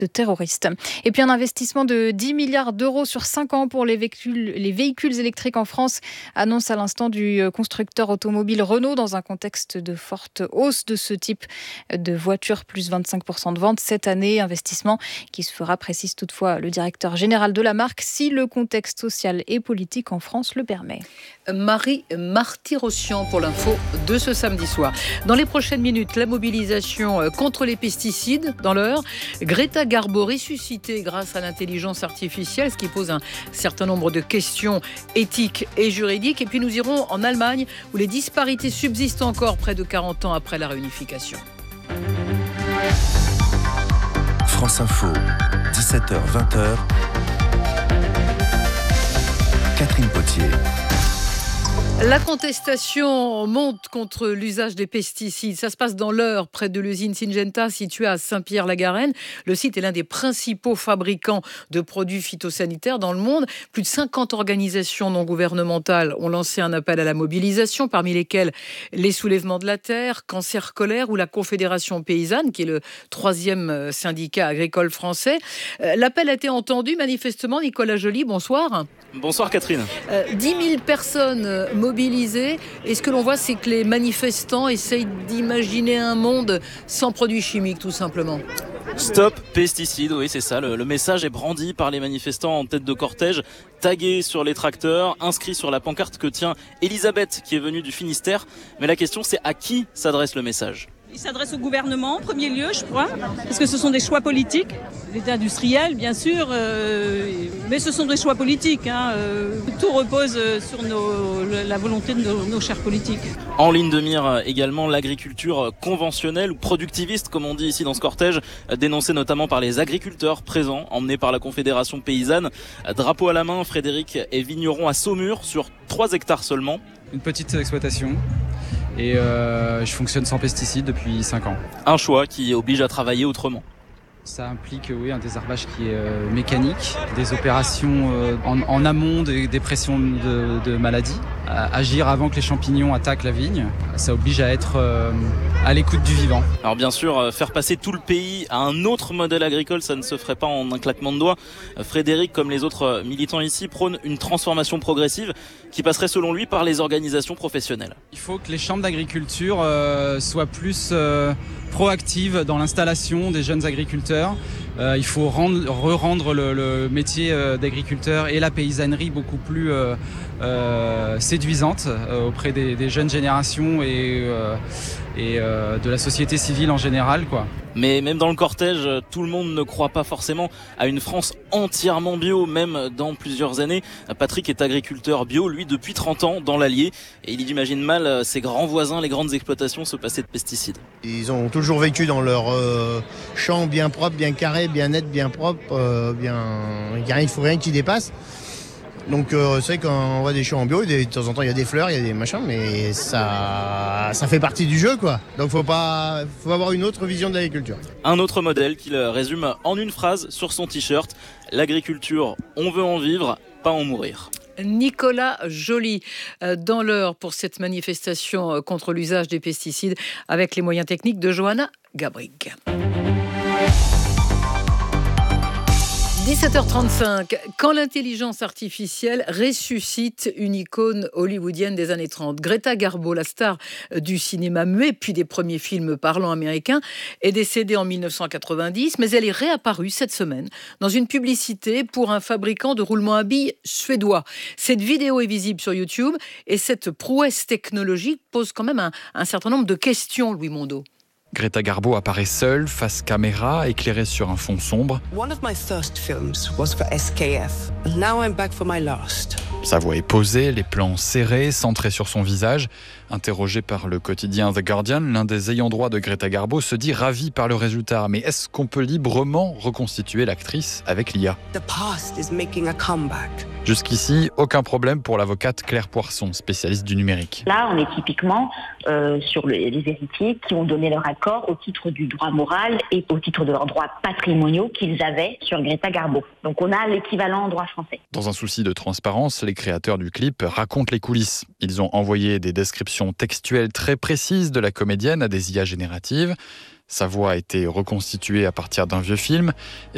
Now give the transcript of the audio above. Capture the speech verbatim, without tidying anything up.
de terroristes. Et puis un investissement de dix milliards d'euros sur cinq ans pour les véhicules, les véhicules électriques en France, annonce à l'instant du constructeur automobile Renault dans un contexte de forte hausse de ce type de voiture, plus vingt-cinq pour cent de ventes cette année. Investissement qui se fera, précise toutefois le directeur général de la marque, si le contexte social et politique en France le permet. Marie Marty-Rossian pour l'info de ce samedi soir. Dans les prochaines minutes, la mobilisation contre les pesticides dans l'heure. Greta Garbo ressuscitée grâce à l'intelligence artificielle, ce qui pose un certain nombre de questions éthiques et juridiques. Et puis nous irons en Allemagne où les disparités subsistent encore près de quarante ans après la réunification. France Info, dix-sept heures vingt. Catherine Potier. La contestation monte contre l'usage des pesticides. Ça se passe dans l'Eure, près de l'usine Syngenta, située à Saint-Pierre-la-Garenne. Le site est l'un des principaux fabricants de produits phytosanitaires dans le monde. Plus de cinquante organisations non gouvernementales ont lancé un appel à la mobilisation, parmi lesquelles les Soulèvements de la Terre, Cancer Colère ou la Confédération Paysanne, qui est le troisième syndicat agricole français. L'appel a été entendu manifestement. Nicolas Joly, bonsoir. Bonsoir Catherine. Euh, dix mille personnes mobilisées. Et ce que l'on voit, c'est que les manifestants essayent d'imaginer un monde sans produits chimiques, tout simplement. Stop pesticides, oui c'est ça. Le, le message est brandi par les manifestants en tête de cortège, tagué sur les tracteurs, inscrit sur la pancarte que tient Elisabeth, qui est venue du Finistère. Mais la question, c'est à qui s'adresse le message ? Il s'adresse au gouvernement en premier lieu, je crois, parce que ce sont des choix politiques. L'État industriel, bien sûr, euh, mais ce sont des choix politiques. Hein, euh, tout repose sur nos, la volonté de nos, nos chers politiques. En ligne de mire également l'agriculture conventionnelle ou productiviste, comme on dit ici dans ce cortège, dénoncée notamment par les agriculteurs présents, emmenés par la Confédération Paysanne. Drapeau à la main, Frédéric est vigneron à Saumur, sur trois hectares seulement. Une petite exploitation. Et euh, je fonctionne sans pesticides depuis cinq ans. Un choix qui oblige à travailler autrement. Ça implique oui, un désherbage qui est euh, mécanique, des opérations euh, en, en amont des, des pressions de, de maladies, à agir avant que les champignons attaquent la vigne. Ça oblige à être euh, à l'écoute du vivant. Alors bien sûr, faire passer tout le pays à un autre modèle agricole, ça ne se ferait pas en un claquement de doigts. Frédéric, comme les autres militants ici, prône une transformation progressive qui passerait selon lui par les organisations professionnelles. Il faut que les chambres d'agriculture euh, soient plus euh, proactives dans l'installation des jeunes agriculteurs. Euh, il faut rendre, re-rendre le, le métier euh, d'agriculteur et la paysannerie beaucoup plus euh, euh, séduisante euh, auprès des, des jeunes générations et, euh, et euh, de la société civile en général, quoi. Mais même dans le cortège, tout le monde ne croit pas forcément à une France entièrement bio, même dans plusieurs années. Patrick est agriculteur bio, lui, depuis trente ans, dans l'Allier. Et il imagine mal ses grands voisins, les grandes exploitations, se passer de pesticides. Ils ont toujours vécu dans leur euh, champ bien propre, bien carré, bien net, bien propre. Euh, bien... Il n'y a rien, il faut rien qui dépasse. Donc euh, c'est vrai quand on voit des champs en bio, de temps en temps il y a des fleurs, il y a des machins, mais ça, ça fait partie du jeu, quoi. Donc faut pas, faut avoir une autre vision de l'agriculture. Un autre modèle qu'il résume en une phrase sur son t-shirt: l'agriculture, on veut en vivre, pas en mourir. Nicolas Joly dans l'heure pour cette manifestation contre l'usage des pesticides avec les moyens techniques de Johanna Gabrig. dix-sept heures trente-cinq, quand l'intelligence artificielle ressuscite une icône hollywoodienne des années trente. Greta Garbo, la star du cinéma muet, puis des premiers films parlants américains, est décédée en mille neuf cent quatre-vingt-dix, mais elle est réapparue cette semaine dans une publicité pour un fabricant de roulements à billes suédois. Cette vidéo est visible sur YouTube et cette prouesse technologique pose quand même un, un certain nombre de questions, Louis Mondeau. Greta Garbo apparaît seule, face caméra, éclairée sur un fond sombre. One of my first films was for S K F, and now I'm back for my last. Sa voix est posée, les plans serrés, centrés sur son visage. Interrogé par le quotidien The Guardian, l'un des ayants droit de Greta Garbo se dit ravi par le résultat. Mais est-ce qu'on peut librement reconstituer l'actrice avec l'I A ? The past is making a comeback. Jusqu'ici, aucun problème pour l'avocate Claire Poisson, spécialiste du numérique. Là, on est typiquement euh, sur le, les héritiers qui ont donné leur accord au titre du droit moral et au titre de leurs droits patrimoniaux qu'ils avaient sur Greta Garbo. Donc on a l'équivalent en droit français. Dans un souci de transparence, les créateurs du clip racontent les coulisses. Ils ont envoyé des descriptions textuelles très précises de la comédienne à des I A génératives. Sa voix a été reconstituée à partir d'un vieux film. Et